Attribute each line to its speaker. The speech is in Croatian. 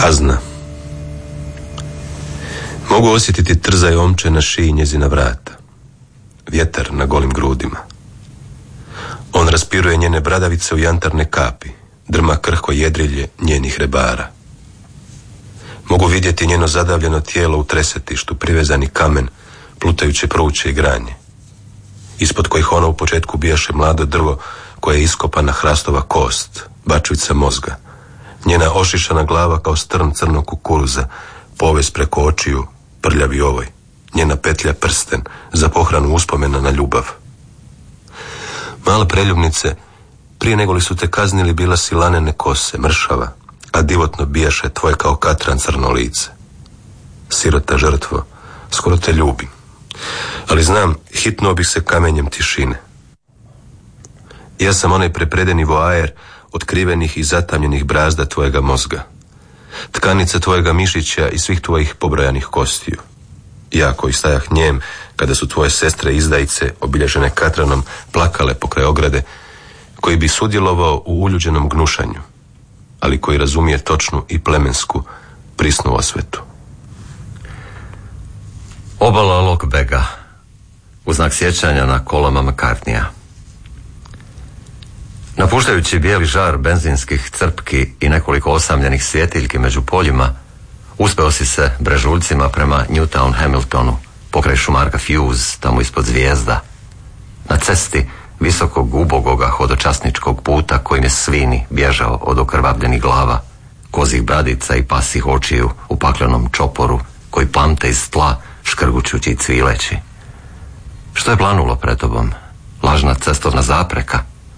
Speaker 1: Kazna. Mogu osjetiti trzaj omče na šiji njezina vrata, vjetar na golim grudima. On raspiruje njene bradavice u jantarne kapi, drma krhko jedrilje njenih rebara. Mogu vidjeti njeno zadavljeno tijelo u tresetištu, privezani kamen, plutajuće prouće i granje, ispod kojih ona u početku bijaše mlado drvo koje je iskopana hrastova kost, bačvica mozga, njena ošišana glava kao strn crnog kukuruza, povez preko očiju, prljavi ovoj, njena petlja prsten za pohranu uspomena na ljubav. Mala preljubnice, prije nego li su te kaznili, bila si lanene kose, mršava, a divotno bijaše tvoje kao katran crno lice. Sirota žrtvo, skoro te ljubim, ali znam, hitnuo bih se kamenjem tišine. Ja sam onaj prepredeni voajer otkrivenih i zatamljenih brazda tvojega mozga, tkanica tvojega mišića i svih tvojih pobrojanih kostiju. Ja koji stajah njem kada su tvoje sestre izdajice, obilježene katranom, plakale pokraj ograde, koji bi sudjelovao u uljuđenom gnušanju, ali koji razumije točnu i plemensku prisnu osvetu.
Speaker 2: Obala Lokbega, u znak sjećanja na kolama McCartneya. Napuštajući bijeli žar benzinskih crpki i nekoliko osamljenih svjetiljki među poljima, uspeo si se brežuljcima prema Newtown Hamiltonu, pokraj šumarka Fuse, tamo ispod Zvijezda, na cesti visokog ubogoga hodočasničkog puta kojim je svini bježao od okrvavljenih glava, kozih bradica i pasih očiju u paklenom čoporu koji plamte iz tla, škrgućući i cvileći. Što je planulo pred tobom? Lažna cestovna zapreka?